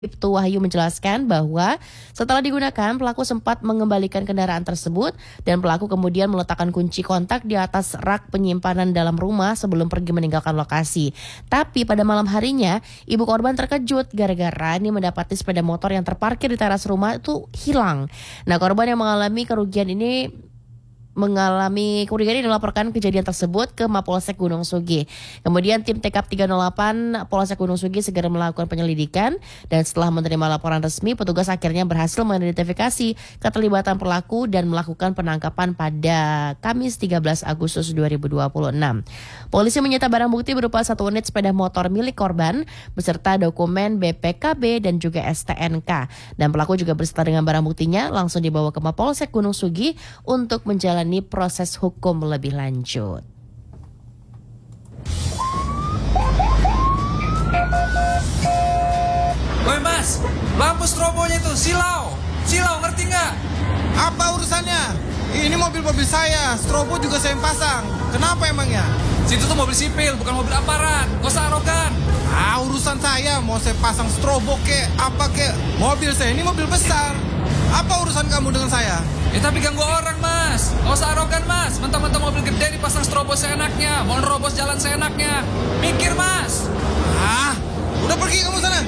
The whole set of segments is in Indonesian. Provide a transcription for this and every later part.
Ibtu Wahyu menjelaskan bahwa setelah digunakan, pelaku sempat mengembalikan kendaraan tersebut dan pelaku kemudian meletakkan kunci kontak di atas rak penyimpanan dalam rumah sebelum pergi meninggalkan lokasi. Tapi pada malam harinya, ibu korban terkejut gara-gara ini mendapati sepeda motor yang terparkir di teras rumah itu hilang. Nah, korban yang mengalami kerugian ini dilaporkan kejadian tersebut ke Mapolsek Gunung Sugi. Kemudian tim TKP 308 Polsek Gunung Sugi segera melakukan penyelidikan dan setelah menerima laporan resmi, petugas akhirnya berhasil mengidentifikasi keterlibatan pelaku dan melakukan penangkapan pada Kamis 13 Agustus 2026. Polisi menyita barang bukti berupa 1 unit sepeda motor milik korban beserta dokumen BPKB dan juga STNK. Dan pelaku juga berserta dengan barang buktinya langsung dibawa ke Mapolsek Gunung Sugi untuk menjalani proses hukum lebih lanjut. Woi mas, lampu strobonya itu silau, ngerti nggak? Apa urusannya? Ini mobil-mobil saya, strobo juga saya yang pasang. Kenapa emangnya? Situ tuh mobil sipil, bukan mobil aparat. Gak usah arogan. Urusan saya, mau saya pasang strobo mobil saya ini mobil besar. Apa urusan kamu dengan saya? Ya tapi ganggu orang mas. Gak usah arogan mas. Mentang-mentang mobil gede dipasang strobo seenaknya. Mau nerobos jalan seenaknya. Mikir mas. Udah pergi kamu sana.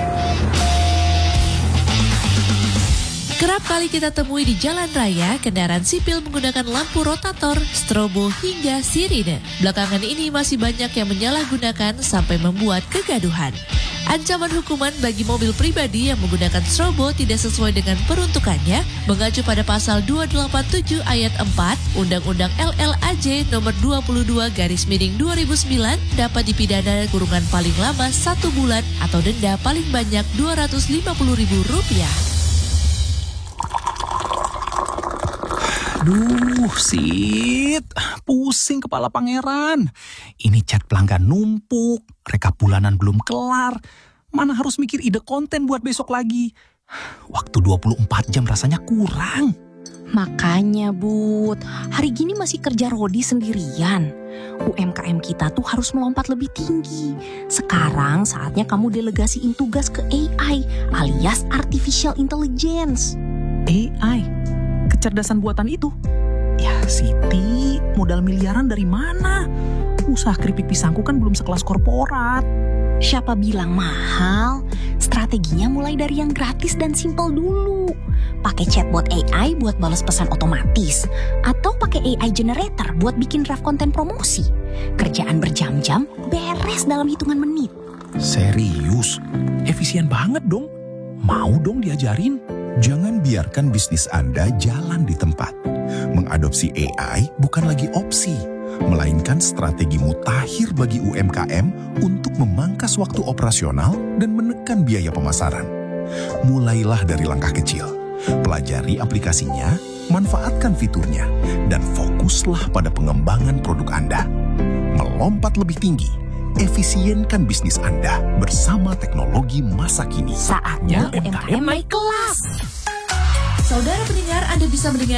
Kerap kali kita temui di jalan raya kendaraan sipil menggunakan lampu rotator, strobo hingga sirine. Belakangan ini masih banyak yang menyalahgunakan sampai membuat kegaduhan. Ancaman hukuman bagi mobil pribadi yang menggunakan strobo tidak sesuai dengan peruntukannya mengacu pada pasal 287 ayat 4 Undang-Undang LLAJ nomor 22/2009 dapat dipidana kurungan paling lama 1 bulan atau denda paling banyak Rp250.000. Duh, Sid. Pusing kepala pangeran. Ini chat pelanggan numpuk, rekap bulanan belum kelar. Mana harus mikir ide konten buat besok lagi. Waktu 24 jam rasanya kurang. Makanya, Bud, hari gini masih kerja Rodi sendirian. UMKM kita tuh harus melompat lebih tinggi. Sekarang saatnya kamu delegasiin tugas ke AI alias Artificial Intelligence. AI? Kecerdasan buatan itu? Ya Siti, modal miliaran dari mana? Usaha keripik pisangku kan belum sekelas korporat. Siapa bilang mahal? Strateginya mulai dari yang gratis dan simple dulu. Pakai chatbot AI buat balas pesan otomatis. Atau pakai AI generator buat bikin draft konten promosi. Kerjaan berjam-jam, beres dalam hitungan menit. Serius? Efisien banget dong. Mau dong diajarin? Jangan biarkan bisnis Anda jalan di tempat. Mengadopsi AI bukan lagi opsi, melainkan strategi mutakhir bagi UMKM untuk memangkas waktu operasional dan menekan biaya pemasaran. Mulailah dari langkah kecil. Pelajari aplikasinya, manfaatkan fiturnya, dan fokuslah pada pengembangan produk Anda. Melompat lebih tinggi, efisienkan bisnis Anda bersama teknologi masa kini. Saatnya UMKM naik kelas. Saudara pendengar, Anda bisa mendengar